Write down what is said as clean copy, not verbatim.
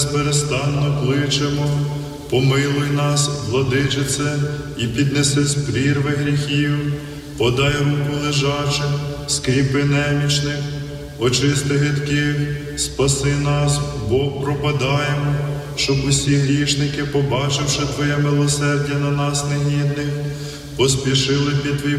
безперестанно кличемо, помилуй нас, владичице, і піднеси з прірви гріхів, подай руку лежачим, скріпи немічних, очисти гидких, спаси нас, бо пропадаємо, щоб усі грішники, побачивши Твоє милосердя на нас негідних, поспішили під Твій